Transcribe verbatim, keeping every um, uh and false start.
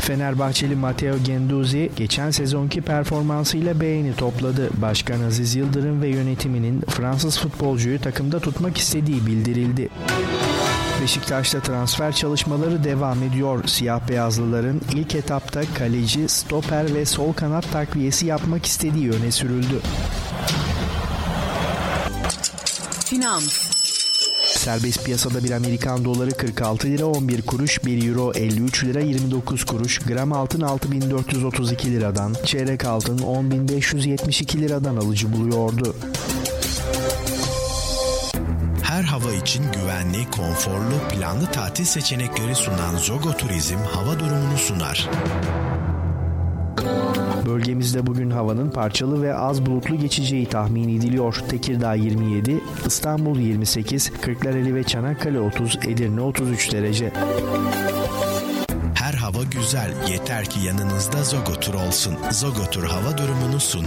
Fenerbahçeli Matteo Guendouzi geçen sezonki performansıyla beğeni topladı. Başkan Aziz Yıldırım ve yönetiminin Fransız futbolcuyu takımda tutmak istediği bildirildi. Beşiktaş'ta transfer çalışmaları devam ediyor. Siyah beyazlıların ilk etapta kaleci, stoper ve sol kanat takviyesi yapmak istediği öne sürüldü. Finans. Serbest piyasada bir Amerikan doları kırk altı lira on bir kuruş, bir euro elli üç lira yirmi dokuz kuruş, gram altın altı bin dört yüz otuz iki liradan, çeyrek altın on bin beş yüz yetmiş iki liradan alıcı buluyordu. Her hava için güvenli, konforlu, planlı tatil seçenekleri sunan Zogo Turizm hava durumunu sunar. Bölgemizde bugün havanın parçalı ve az bulutlu geçeceği tahmin ediliyor. Tekirdağ yirmi yedi, İstanbul yirmi sekiz, Kırklareli ve Çanakkale otuz, Edirne otuz üç derece. Her hava güzel, yeter ki yanınızda Zogo Tur olsun. Zogo Tur hava durumunu sundu.